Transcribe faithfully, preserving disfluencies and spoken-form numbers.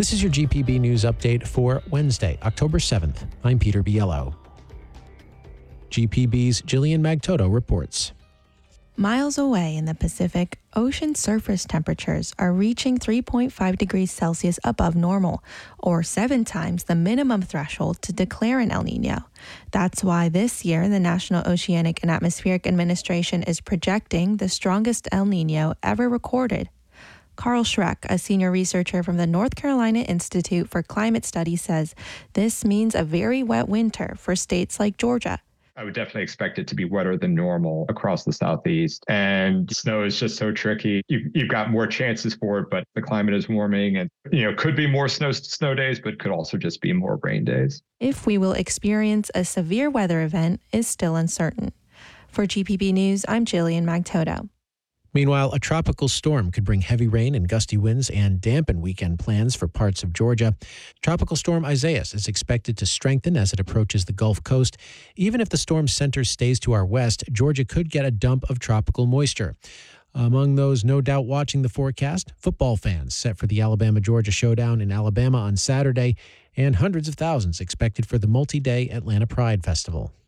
This is your G P B News update for Wednesday, October seventh. I'm Peter Biello. G P B's Jillian Magtoto reports. Miles away in the Pacific, ocean surface temperatures are reaching three point five degrees Celsius above normal, or seven times the minimum threshold to declare an El Niño. That's why this year the National Oceanic and Atmospheric Administration is projecting the strongest El Niño ever recorded. Carl Schreck, a senior researcher from the North Carolina Institute for Climate Studies, says this means a very wet winter for states like Georgia. I would definitely expect it to be wetter than normal across the Southeast. And snow is just so tricky. You've, you've got more chances for it, but the climate is warming and, you know, could be more snow snow days, but could also just be more rain days. If we will experience a severe weather event is still uncertain. For G P B News, I'm Jillian Magtoto. Meanwhile, a tropical storm could bring heavy rain and gusty winds and dampen weekend plans for parts of Georgia. Tropical storm Isaias is expected to strengthen as it approaches the Gulf Coast. Even if the storm's center stays to our west, Georgia could get a dump of tropical moisture. Among those no doubt watching the forecast, football fans set for the Alabama-Georgia showdown in Alabama on Saturday, and hundreds of thousands expected for the multi-day Atlanta Pride Festival.